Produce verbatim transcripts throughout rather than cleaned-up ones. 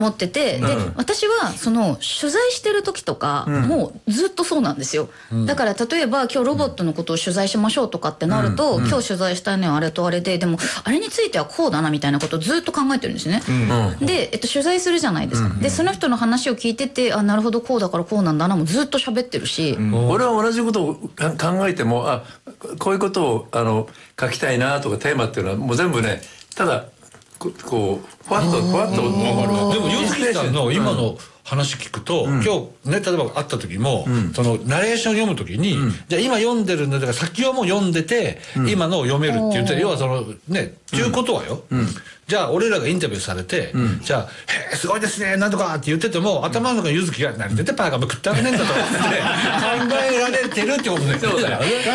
思ってて、で、私はその取材してる時とか、もうずっとそうなんですよ。だから例えば今日ロボットのことを取材しましょうとかってなると、今日取材したいのはあれとあれで、でもあれについてはこうだなみたいなことをずっと考えてるんですね。で、えっと、取材するじゃないですか。でその人の話を聞いてて、あ、なるほどこうだからこうなんだなもずっと喋ってるし、 俺は同じことを考えても、あ、こういうことをあの書きたいなとかテーマっていうのはもう全部ね、ただここうふわっとふわっと分かる。 でも柚月さんの今の話聞くと、今日ね、例えば会った時も、そのナレーション読む時に、じゃあ今読んでるんだから先はもう読んでて、今のを読めるって言って、要はそのね、ちゅうことはよ、じゃあ俺らがインタビューされて、じゃあ「へえすごいですねなんとか」って言ってても、頭の中柚月が「何出てパーが食ってあげねえんだ」とかって考えられてるってことですよね。 それは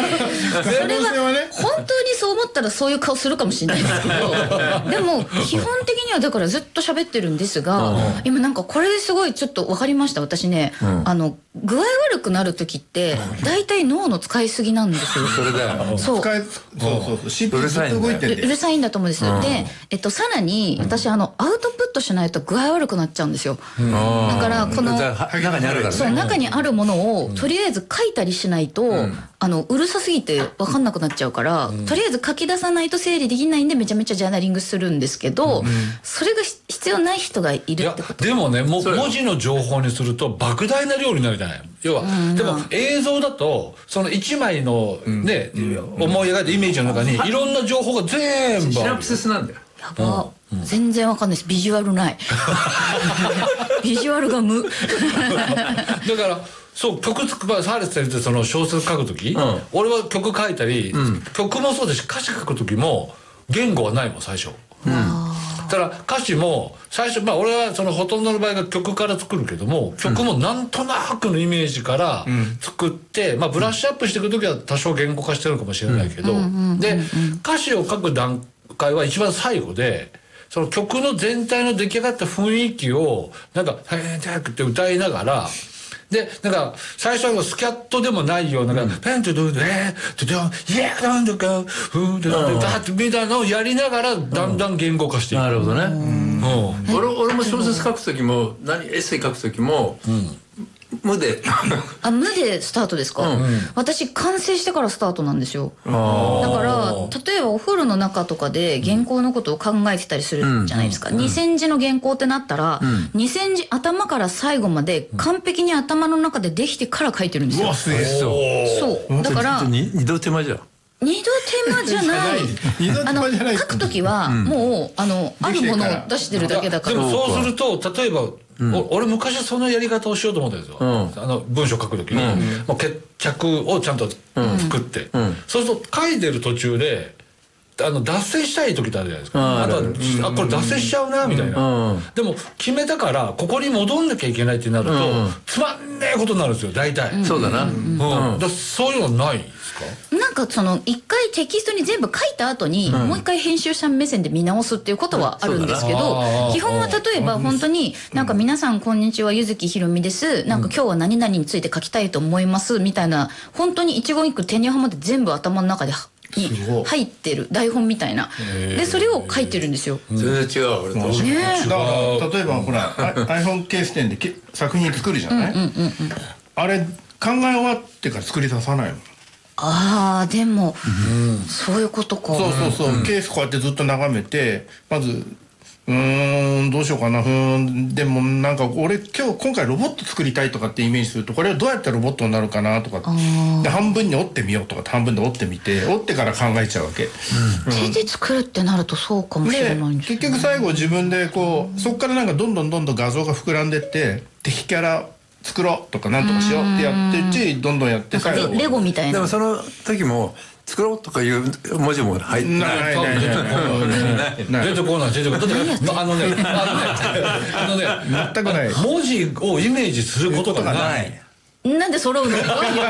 本当にそう思ったらそういう顔するかもしれないですけど、でも基本的にはだからずっと喋ってるんですが、今なんかこれですごいちょっと分かりました。私ね、あの具合悪くなる時って大体脳の使いすぎなんですよ。 それだよ。 そう使いそうそうそう、シンプルにずっと動いてるんで。 うるさいんだと思うんです。で、えっとさらに私あのアウトプットしないと具合悪くなっちゃうんですよ。だからこの中にあるからね。 そう、中にあるものをとりあえず書いたりしないと、あのうるさすぎて分かんなくなっちゃうから、とりあえず書き出さないと整理できないんでめちゃめちゃジャーナリングするんですけど、それが必要ない人がいるってこと。 でもね、も文字の情報にすると莫大な量になるじゃない。要はでも映像だとその一枚のね、思い描いたイメージの中にいろんな情報が全部シナプシスなんだよ。 やば、全然わかんないです。ビジュアルないビジュアルが無だからそう曲作る、サーレスさん言ってその小説書く時、俺は曲書いたり、曲もそうですし歌詞書く時も言語はないもん最初。だから歌詞も最初、まあ俺はそのほとんどの場合が曲から作るけども、曲もなんとなくのイメージから作って、まあブラッシュアップしていく時は多少言語化してるかもしれないけど、で歌詞を書く段階は一番最後で、その曲の全体の出来上がった雰囲気をなんか「ヘンテク」って歌いながら。でなんか最初はスキャットでもないような「ペントドゥドゥエードゥドゥイエードゥンドゥカフードゥドゥダーッ」みたいなのをやりながらだんだん言語化していく。 なるほどね。俺俺も小説書く時も何エッセイ書く時も無であ、無でスタートですか。私完成してからスタートなんですよ。だから例えばお風呂の中とかで原稿のことを考えてたりするじゃないですか。にせんじの原稿ってなったらにせんじ頭から最後まで完璧に頭の中でできてから書いてるんですよ。そうだから二度手間じゃん。 二度手間じゃない。あの書くときはもうあのあるものを出してるだけだから。 でもそうすると例えば俺昔はそのやり方をしようと思ったんですよ。あの文章書くときにもう決着をちゃんと作って、そうすると書いてる途中であの脱線したい時ってあるじゃないですか。あとはあこれ脱線しちゃうなみたいな。でも決めたからここに戻んなきゃいけないってなるとつまんねえことになるんですよ大体。 そうだな。 だそういうのないですか。 なんかその一回テキストに全部書いた後にもう一回編集者目線で見直すっていうことはあるんですけど、基本は例えば本当になんか皆さんこんにちは柚月ひろみです、なんか今日は何々について書きたいと思いますみたいな、本当に一言一句手にはまって全部頭の中でに入ってる台本みたいなでそれを書いてるんですよ。 全然違う俺と。 だから例えばほらiPhone ケース店で作品作るじゃない。あれ考え終わってから作り出さないの。 ああでもそういうことか。 そうそうそう、ケースこうやってずっと眺めてまずうーんどうしようかな、ふーんでもなんか俺今日今回ロボット作りたいとかってイメージするとこれはどうやったらロボットになるかなとかで半分に折ってみようとか半分で折ってみて折ってから考えちゃうわけ。 手で作るってなるとそうかもしれないんですね。 結局最後自分でこうそこからなんかどんどんどんどん画像が膨らんでって敵キャラ作ろうとかなんとかしようってやってうちどんどんやって最後レゴみたいな。 でもその時も作ろうとかいう文字も入ってない。 ないないない出てこない出てこない。あのねあのね全くない。 文字をイメージすることがない。 なんで揃うの？だ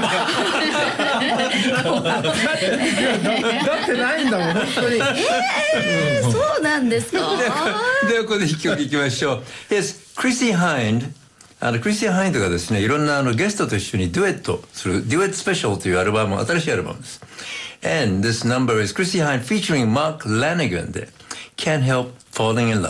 ってないんだもん本当に。 えー、そうなんですか。 ではここで一曲いきましょう。Yes, Chrissy Hind。あのクリスティアン・ハインドがですねいろんなあのゲストと一緒にデュエットするデュエットスペシャルというアルバム新しいアルバムです。And this number is Chrissy Hind featuring Mark Lanigan で Can't Help Falling in Love。